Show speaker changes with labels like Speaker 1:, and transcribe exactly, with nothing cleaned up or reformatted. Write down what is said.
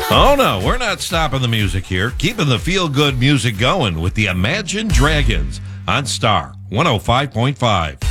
Speaker 1: Oh, no, we're not stopping the music here. Keeping the feel-good music going with the Imagine Dragons on Star one oh five point five.